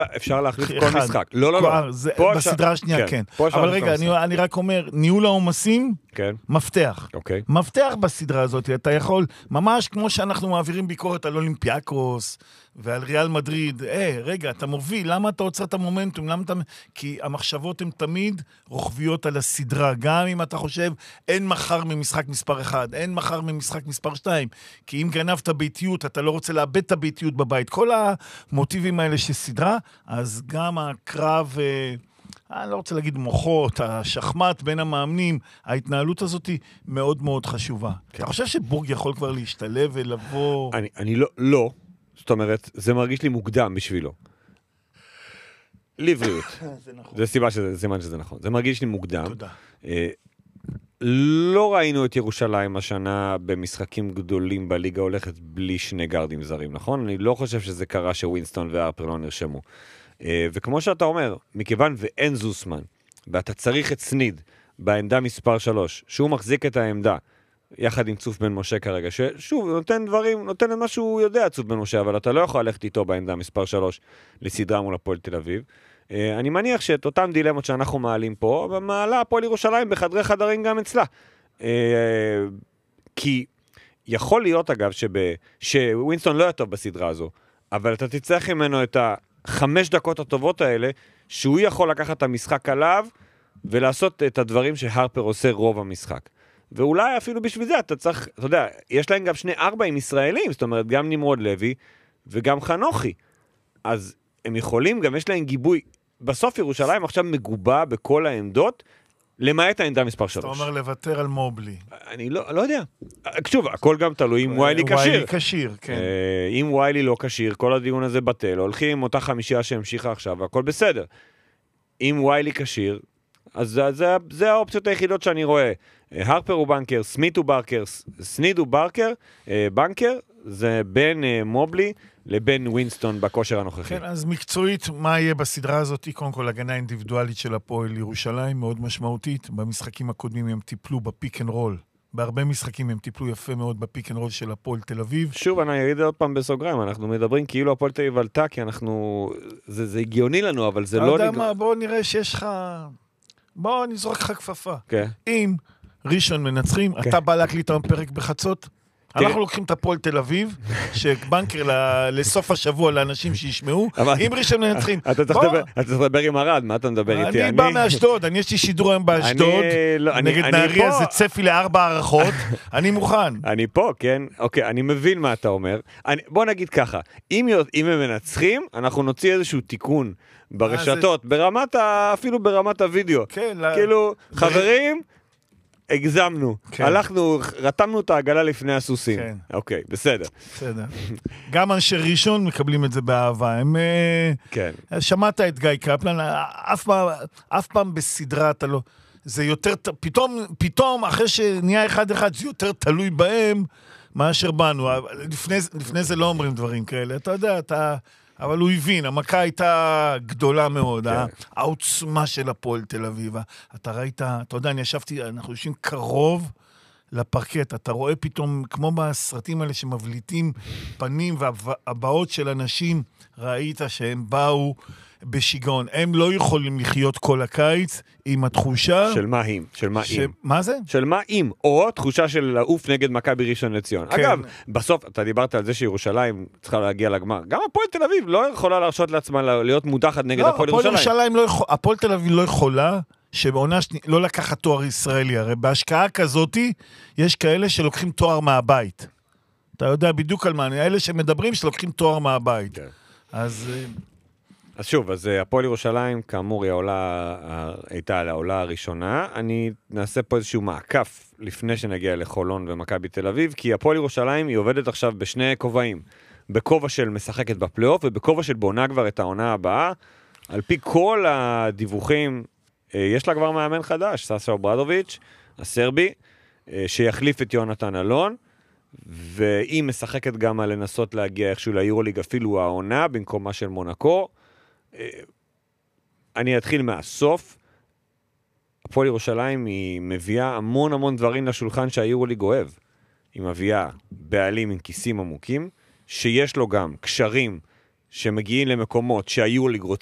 אפשר להחליף כל משחק. לא. בסדרה השנייה כן. אבל רגע, אני רק אומר, ניהול העומסים, מפתח. מפתח בסדרה הזאת. אתה יכול, ממש כמו שאנחנו מעבירים ביקורת על אולימפיאקוס, ועל ריאל מדריד, רגע, אתה מוביל, למה אתה עוצר את המומנטום? כי המחשבות הן תמיד רוחביות על הסדרה, גם אם אתה חושב, אין מחר ממשחק מספר 1, אין מחר ממשחק מספר 2, כי אם גנבת ביתיות, אתה לא רוצה לאבד את הביתיות בבית. כל המוטיבים האלה של סדרה, אז גם הקרב, אני לא רוצה להגיד מוחות, השחמט בין המאמנים, ההתנהלות הזאת היא מאוד מאוד חשובה. אתה חושב שבורג יכול כבר להשתלב ולבוא... אני לא. זאת אומרת, זה מרגיש לי מוקדם בשבילו. לבריאות. זה סימן שזה נכון. זה מרגיש לי מוקדם. תודה. לא ראינו את ירושלים השנה במשחקים גדולים בליגה הולכת בלי שני גארדים זרים, נכון? אני לא חושב שזה קרה שווינסטון והרפר לא נרשמו. וכמו שאתה אומר, מכיוון ואין זוסמן, ואתה צריך את סניד בעמדה מספר 3, שהוא מחזיק את העמדה, יחד עם צוף בן משה כרגע, ששוב, נותן את מה שהוא יודע, צוף בן משה, אבל אתה לא יכול ללכת איתו בעמדה מספר 3 לסדרה מול הפועל תל אביב. אני מניח שאת אותם דילמות שאנחנו מעלים פה, מעלה הפועל ירושלים בחדרי חדרים גם אצלה. כי יכול להיות, אגב, שווינסטון לא היה טוב בסדרה הזו, אבל אתה תצטרך ממנו את 5 דקות הטובות האלה, שהוא יכול לקחת את המשחק עליו, ולעשות את הדברים שהרפר עושה רוב המשחק. ואולי אפילו בשביל זה אתה צריך, אתה יודע, יש להם גם 2 4 ישראלים, זאת אומרת, גם נמרוד לוי וגם חנוכי. אז הם יכולים, גם יש להם גיבוי. בסוף ירושלים עכשיו מגובה בכל העמדות, למעט העמדה מספר 3. אתה אומר לוותר על מובלי. אני לא יודע. שוב, הכל גם תלוי אם ויילי קשיר. ויילי קשיר, כן. אם ויילי לא קשיר, כל הדיון הזה בטל, הולכים עם אותה 5 שהמשיכה עכשיו, והכל בסדר. אם ויילי קשיר, אז זה האופציות היחידות שאני רואה. הרפר הוא בנקר, סמית הוא ברקר, סניד הוא ברקר, בנקר, זה בין מובלי לבין ווינסטון בכושר הנוכחי. כן, אז מקצועית, מה יהיה בסדרה הזאת? קודם כל, הגנה אינדיבידואלית של הפועל ירושלים, מאוד משמעותית. במשחקים הקודמים הם טיפלו בפיק אנד רול. בהרבה משחקים הם טיפלו יפה מאוד בפיק אנד רול של הפועל תל אביב. שוב, אני אגיד עוד פעם בסוגריים, אנחנו מדברים כאילו הפועל תל אביב עלתה, כי אנחנו... זה הגיוני לנו, אבל זה לא... אתה יודע מה, בוא נראה שיש לך... בוא נזרוק לך כפפה. כן. אם ראשון מנצחים, אתה בא להקליט היום פרק בחצות, אנחנו לוקחים את הפועל תל אביב, שבנקר לסוף השבוע לאנשים שישמעו, אם ראשון מנצחים. אתה צריך לדבר עם הרד, מה אתה מדבר איתי? אני בא מאשדוד, יש לי שידור היום באשדוד, נגד נהריה, זה צפי ל4 הערכות, אני מוכן. אני פה, כן? אוקיי, אני מבין מה אתה אומר. בוא נגיד ככה, אם הם מנצחים, אנחנו נוציא איזשהו תיקון ברשתות, אפילו ברמת הוידאו. כאילו, חברים... הגזמנו, הלכנו, רתמנו את העגלה לפני הסוסים. אוקיי, בסדר. בסדר. גם אנשי ראשון מקבלים את זה באהבה. הם... כן. שמעת את גיא קפלן, אף פעם בסדרה אתה לא... זה יותר... פתאום, אחרי שנהיה 1-1, זה יותר תלוי בהם מאשר בנו. לפני זה לא אומרים דברים כאלה. אתה יודע, אבל הוא הבין, המכה הייתה גדולה מאוד, העוצמה של הפועל תל אביב. אתה ראית, אתה יודע, אנחנו יושבים קרוב לפרקט, אתה רואה פתאום, כמו בסרטים האלה שמבליטים פנים והבאות של אנשים, ראית שהם באו בשיגעון. הם לא יכולים לחיות כל הקיץ עם התחושה... של מה אם? של מה אם? מה זה? של מה אם? או תחושה של לעוף נגד מכבי ראשון לציון. כן. אגב, בסוף, אתה דיברת על זה שירושלים צריכה להגיע לגמר. גם הפועל תל אביב לא יכולה להרשות לעצמה להיות מודחת נגד הפועל ירושלים. הפועל תל אביב לא יכולה שבעונה לא לקחת תואר ישראלי. הרי בהשקעה כזאת יש כאלה שלוקחים תואר מהבית. אתה יודע בדיוק על מה, אלה שמדברים שלוקחים תואר מהבית. כן. אז שוב, אז הפועל ירושלים, כאמור, הייתה על העולה הראשונה. אני נעשה פה איזשהו מעקף לפני שנגיע לחולון ומכבי תל אביב, כי הפועל ירושלים היא עובדת עכשיו בשני כובעים. בכובע של משחקת בפלייאוף, ובכובע של בונה כבר את העונה הבאה. על פי כל הדיווחים, יש לה כבר מאמן חדש, סאשה אוברדוביץ', הסרבי, שיחליף את יונתן אלון, והיא משחקת גם על לנסות להגיע איכשהו ליורוליג, אפילו העונה, במקומה של מונקו. אני אתחיל מהסוף. הפועל ירושלים היא מביאה המון דברים לשולחן שהיורוליג אוהב. היא מביאה בעלים עם כיסים עמוקים, שיש לו גם קשרים שמגיעים למקומות שהיו ליגות